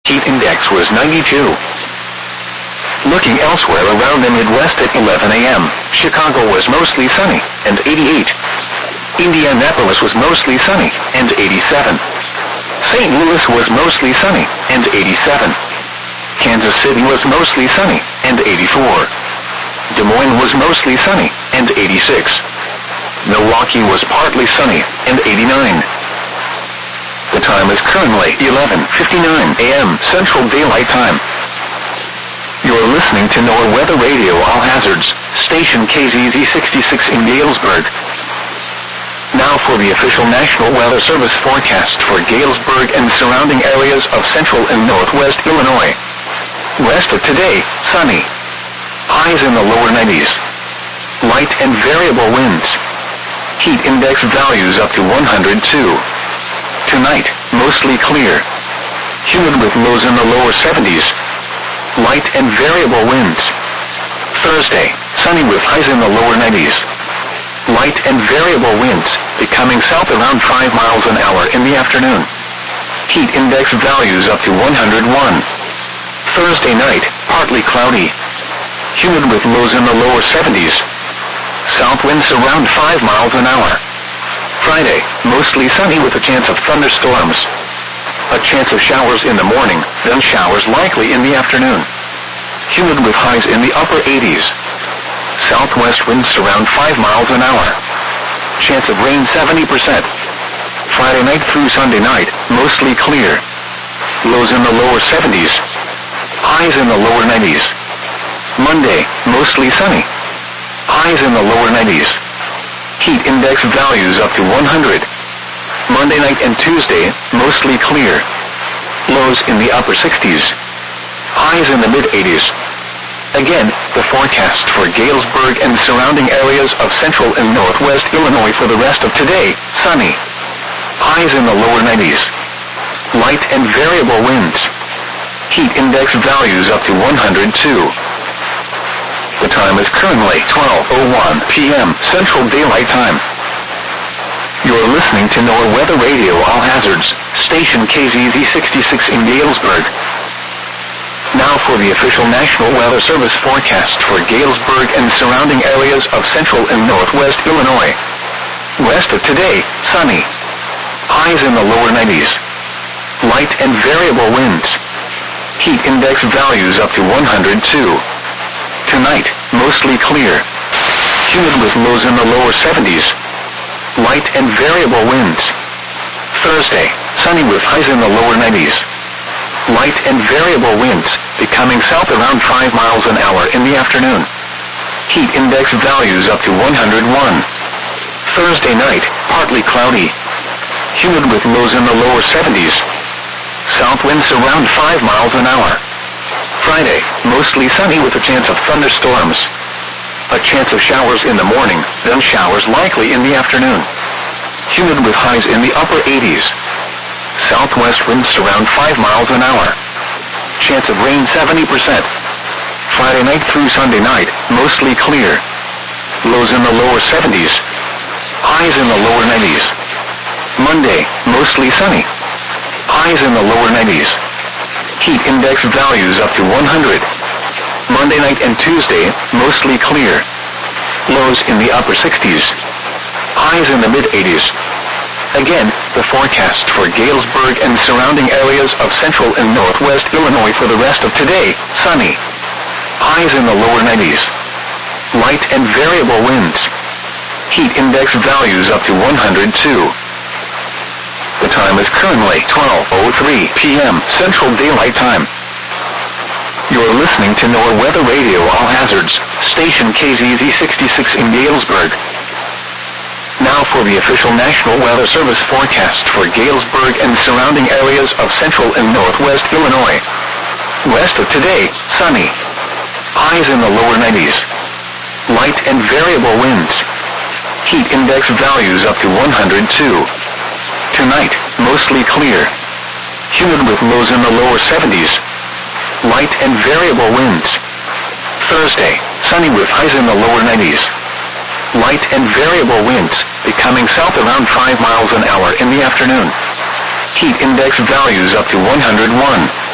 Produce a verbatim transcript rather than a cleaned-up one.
Heat index was ninety-two. Looking elsewhere around the Midwest at eleven a.m., Chicago was mostly sunny, and eighty-eight. Indianapolis was mostly sunny, and eighty-seven. Saint Louis was mostly sunny, and eighty-seven. Kansas City was mostly sunny, and eighty-four. Des Moines was mostly sunny, and eighty-six. Milwaukee was partly sunny, and eighty-nine. The time is currently eleven fifty-nine a.m. Central Daylight Time. You're listening to NOAA Weather Radio All Hazards, station K Z Z sixty-six in Galesburg. Now for the official National Weather Service forecast for Galesburg and surrounding areas of central and northwest Illinois. Rest of today, sunny. Highs in the lower nineties. Light and variable winds. Heat index values up to one hundred two. Tonight, mostly clear. Humid with lows in the lower seventies. Light and variable winds. Thursday, sunny with highs in the lower nineties. Light and variable winds, becoming south around five miles an hour in the afternoon. Heat index values up to one hundred one. Thursday night, partly cloudy. Humid with lows in the lower seventies. South winds around five miles an hour. Friday, mostly sunny with a chance of thunderstorms. A chance of showers in the morning, then showers likely in the afternoon. Humid with highs in the upper eighties. Southwest winds around five miles an hour. Chance of rain seventy percent. Friday night through Sunday night, mostly clear. Lows in the lower seventies. Highs in the lower nineties. Monday, mostly sunny. Highs in the lower nineties. Heat index values up to one hundred. Monday night and Tuesday, mostly clear. Lows in the upper sixties. Highs in the mid-eighties. Again, the forecast for Galesburg and surrounding areas of central and northwest Illinois for the rest of today, sunny. Highs in the lower nineties. Light and variable winds. Heat index values up to one hundred two. The time is currently twelve oh one p.m. Central Daylight Time. You're listening to NOAA Weather Radio All Hazards, station K Z Z sixty-six in Galesburg. Now for the official National Weather Service forecast for Galesburg and surrounding areas of central and northwest Illinois. Rest of today, sunny. Highs in the lower nineties. Light and variable winds. Heat index values up to one hundred two. Tonight, mostly clear. Humid with lows in the lower seventies. Light and variable winds. Thursday, sunny with highs in the lower nineties. Light and variable winds, becoming south around five miles an hour in the afternoon. Heat index values up to one hundred one. Thursday night, partly cloudy. Humid with lows in the lower seventies. South winds around five miles an hour. Friday, mostly sunny with a chance of thunderstorms. A chance of showers in the morning, then showers likely in the afternoon. Humid with highs in the upper eighties. Southwest winds around five miles an hour. Chance of rain seventy percent. Friday night through Sunday night, mostly clear. Lows in the lower seventies. Highs in the lower nineties. Monday, mostly sunny. Highs in the lower nineties. Heat index values up to one hundred. Monday night and Tuesday, mostly clear. Lows in the upper sixties. Highs in the mid-eighties. Again, the forecast for Galesburg and surrounding areas of central and northwest Illinois for the rest of today, sunny. Highs in the lower nineties. Light and variable winds. Heat index values up to one hundred two. The time is currently twelve oh three p.m. Central Daylight Time. You're listening to NOAA Weather Radio All Hazards, station K Z Z sixty-six in Galesburg. Now for the official National Weather Service forecast for Galesburg and surrounding areas of central and northwest Illinois. Rest of today, sunny. Highs in the lower nineties. Light and variable winds. Heat index values up to one hundred two. Tonight, mostly clear. Humid with lows in the lower seventies. Light and variable winds. Thursday, sunny with highs in the lower nineties. Light and variable winds, becoming south around five miles an hour in the afternoon. Heat index values up to one hundred one.